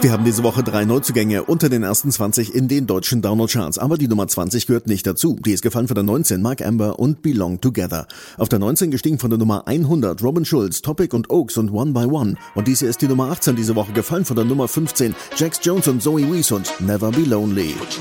Wir haben diese Woche 3 Neuzugänge unter den ersten 20 in den deutschen Download-Charts. Aber die Nummer 20 gehört nicht dazu. Die ist gefallen von der 19 Mark Amber und Belong Together. Auf der 19 gestiegen von der Nummer 100 Robin Schulz, Topic und Oaks und One by One. Und dies hier ist die Nummer 18 diese Woche gefallen von der Nummer 15 Jax Jones und Zoe Wees und Never Be Lonely.